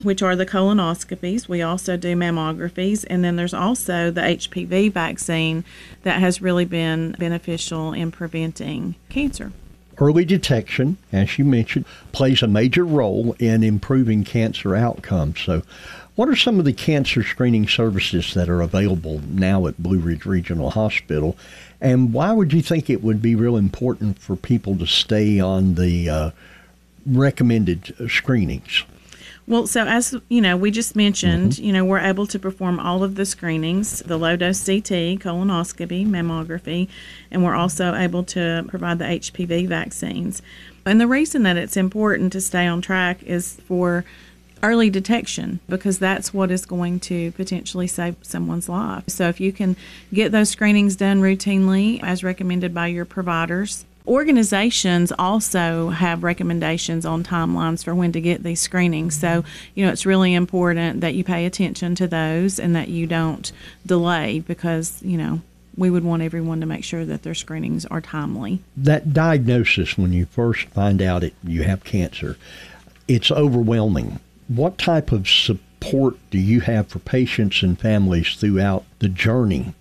which are the colonoscopies. We also do mammographies, and then there's also the HPV vaccine that has really been beneficial in preventing cancer. Early detection, as you mentioned, plays a major role in improving cancer outcomes. So what are some of the cancer screening services that are available now at Blue Ridge Regional Hospital? And why would you think it would be real important for people to stay on the recommended screenings? Well, so as we just mentioned, we're able to perform all of the screenings, the low-dose CT, colonoscopy, mammography, and we're also able to provide the HPV vaccines. And the reason that it's important to stay on track is for early detection, because that's what is going to potentially save someone's life. So if you can get those screenings done routinely as recommended by your providers. Organizations also have recommendations on timelines for when to get these screenings. So, it's really important that you pay attention to those and that you don't delay, because, we would want everyone to make sure that their screenings are timely. That diagnosis, when you first find out you have cancer, it's overwhelming. What type of support do you have for patients and families throughout the journey